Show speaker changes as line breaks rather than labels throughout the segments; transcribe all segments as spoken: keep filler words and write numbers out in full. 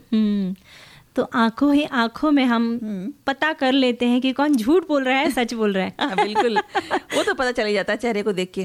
हम्म तो आंखों ही आंखों में हम पता कर लेते हैं कि कौन झूठ बोल रहा है, सच बोल रहा है।
हाँ, बिल्कुल, वो तो पता चल ही जाता है चेहरे को देख के।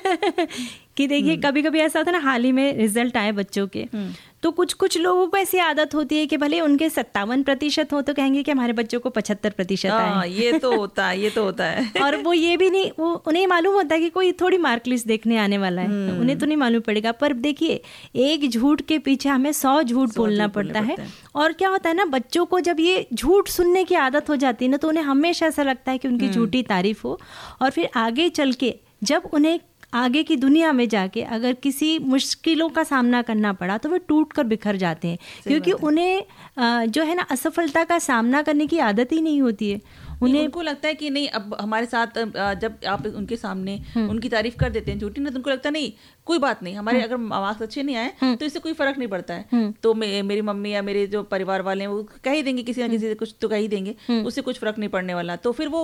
कि देखिए कभी कभी ऐसा होता है ना, हाल ही में रिजल्ट आए बच्चों के, तो कुछ कुछ लोगों को ऐसी आदत होती है कि भले उनके सत्तावन प्रतिशत हो तो कहेंगे कि हमारे बच्चों को पचहत्तर प्रतिशत आए।
ये तो होता है, ये तो होता है।
और वो ये भी नहीं, वो उन्हें मालूम होता है कि कोई थोड़ी मार्क लिस्ट देखने आने वाला है, उन्हें तो नहीं मालूम पड़ेगा। पर देखिए, एक झूठ के पीछे हमें सौ झूठ बोलना पड़ता है। और क्या होता है ना, बच्चों को जब ये झूठ सुनने की आदत हो जाती है ना, तो उन्हें हमेशा ऐसा लगता है कि उनकी झूठी तारीफ हो, और फिर आगे चल के जब उन्हें आगे की दुनिया में जाके अगर किसी मुश्किलों का सामना करना पड़ा तो वे टूट कर बिखर जाते हैं, क्योंकि उन्हें जो है ना असफलता का सामना करने की आदत ही नहीं होती है।
उन्हें उनको लगता है कि नहीं, अब हमारे साथ जब आप उनके सामने उनकी तारीफ कर देते हैं झूठी ना, तो उनको लगता है नहीं कोई बात नहीं, हमारे अगर मार्क्स अच्छे नहीं आए तो इससे कोई फर्क नहीं पड़ता है। तो मे, मेरी मम्मी या मेरे जो परिवार वाले हैं वो कह ही देंगे, किसी ना किसी से कुछ तो कह ही देंगे, उससे कुछ फर्क नहीं पड़ने वाला। तो फिर वो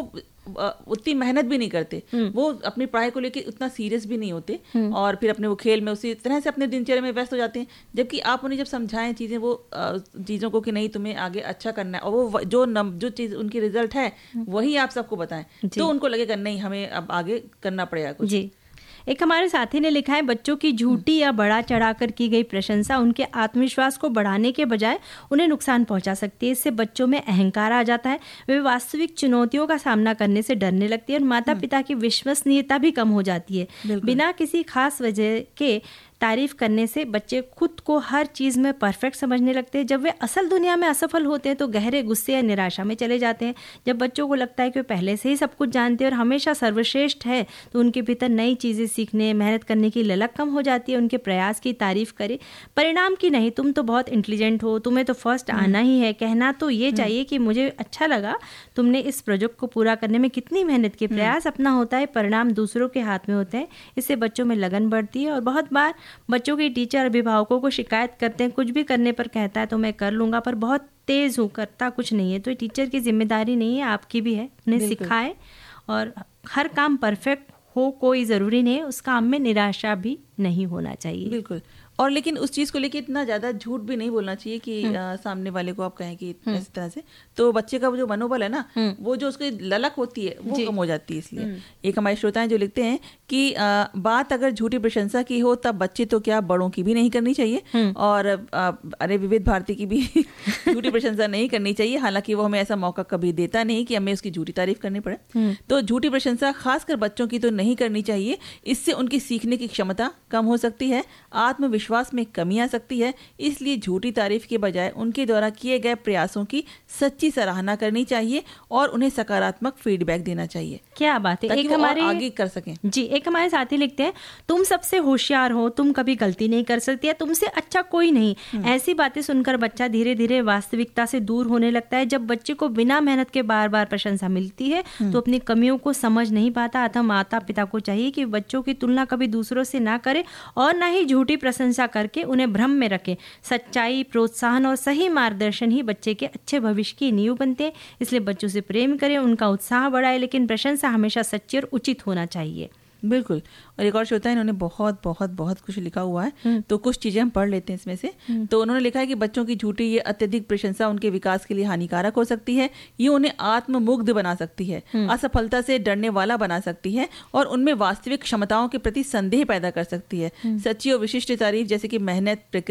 उतनी मेहनत भी नहीं करते, वो अपनी पढ़ाई को लेकर उतना सीरियस भी नहीं होते, और फिर अपने वो खेल में उसी तरह से अपने दिनचर्या में व्यस्त हो जाते हैं। जबकि आप उन्हें जब समझाएं चीजें, वो चीजों को कि नहीं तुम्हें आगे अच्छा करना है, और वो जो नम, जो चीज उनकी रिजल्ट है वही आप सबको बताएं, तो उनको लगेगा नहीं हमें अब आगे करना पड़ेगा कुछ।
जी, एक हमारे साथी ने लिखा है, बच्चों की झूठी या बढ़ा चढ़ाकर की गई प्रशंसा उनके आत्मविश्वास को बढ़ाने के बजाय उन्हें नुकसान पहुंचा सकती है। इससे बच्चों में अहंकार आ जाता है, वे वास्तविक चुनौतियों का सामना करने से डरने लगती है, और माता पिता की विश्वसनीयता भी कम हो जाती है। बिना किसी खास वजह के तारीफ करने से बच्चे खुद को हर चीज़ में परफेक्ट समझने लगते हैं। जब वे असल दुनिया में असफल होते हैं तो गहरे गुस्से या निराशा में चले जाते हैं। जब बच्चों को लगता है कि वे पहले से ही सब कुछ जानते हैं और हमेशा सर्वश्रेष्ठ है, तो उनके भीतर नई चीज़ें सीखने, मेहनत करने की ललक कम हो जाती है। उनके प्रयास की तारीफ करे, परिणाम की नहीं। तुम तो बहुत इंटेलिजेंट हो, तुम्हें तो फर्स्ट आना ही है। कहना तो ये चाहिए कि मुझे अच्छा लगा, तुमने इस प्रोजेक्ट को पूरा करने में कितनी मेहनत की। प्रयास अपना होता है, परिणाम दूसरों के हाथ में होते हैं। इससे बच्चों में लगन बढ़ती है। और बहुत बार बच्चों के टीचर अभिभावकों को शिकायत करते हैं, कुछ भी करने पर कहता है तो मैं कर लूँगा, पर बहुत तेज़ हूँ, करता कुछ नहीं है। तो टीचर की जिम्मेदारी नहीं है, आपकी भी है, उन्हें सिखाए। और हर काम परफेक्ट हो कोई ज़रूरी नहीं है, उस काम में निराशा भी नहीं होना चाहिए।
बिल्कुल। और लेकिन उस चीज़ को लेके इतना ज़्यादा झूठ भी नहीं बोलना चाहिए कि आ, सामने वाले को आप कहें कि इस तरह से, तो बच्चे का जो मनोबल है ना, वो जो उसकी ललक होती है वो कम हो जाती है। इसलिए एक हमारे श्रोता हैं जो लिखते हैं कि आ, बात अगर झूठी प्रशंसा की हो तब बच्चे तो क्या बड़ों की भी नहीं करनी चाहिए, और आ, अरे विविध भारती की भी झूठी प्रशंसा नहीं करनी चाहिए। हालांकि वो हमें ऐसा मौका कभी देता नहीं कि हमें उसकी झूठी तारीफ करनी पड़े। तो झूठी प्रशंसा खासकर बच्चों की तो नहीं करनी चाहिए, इससे उनकी सीखने की क्षमता कम हो सकती है, आत्मविश्वास विश्वास में कमी आ सकती है। इसलिए झूठी तारीफ के बजाय उनके द्वारा किए गए प्रयासों की सच्ची सराहना करनी चाहिए और उन्हें सकारात्मक फीडबैक देना चाहिए।
क्या बात है।
एक हमारे आगे कर सकें।
जी, एक हमारे साथी लिखते हैं, तुम सबसे होशियार हो, तुम कभी गलती नहीं कर सकती है, तुमसे अच्छा कोई नहीं। ऐसी बातें सुनकर बच्चा धीरे धीरे वास्तविकता से दूर होने लगता है। जब बच्चे को बिना मेहनत के बार बार प्रशंसा मिलती है तो अपनी कमियों को समझ नहीं पाता। अतः माता पिता को चाहिए कि बच्चों की तुलना कभी दूसरों से ना करे और ना ही झूठी प्रशंसा करके उन्हें भ्रम में रखें। सच्चाई, प्रोत्साहन और सही मार्गदर्शन ही बच्चे के अच्छे भविष्य की नींव बनते हैं। इसलिए बच्चों से प्रेम करें, उनका उत्साह बढ़ाए, लेकिन प्रशंसा हमेशा सच्ची और उचित होना चाहिए।
बिल्कुल। और एक और श्रोता है, इन्होंने बहुत बहुत बहुत कुछ लिखा हुआ है, तो कुछ चीजें हम पढ़ लेते हैं इसमें से। तो उन्होंने लिखा है कि बच्चों की झूठी ये अत्यधिक प्रशंसा उनके विकास के लिए हानिकारक हो सकती है। ये उन्हें आत्ममुग्ध बना सकती है, असफलता से डरने वाला बना सकती है और उनमें वास्तविक क्षमताओं के प्रति संदेह पैदा कर सकती है। सच्ची और विशिष्ट तारीफ जैसे कि मेहनत,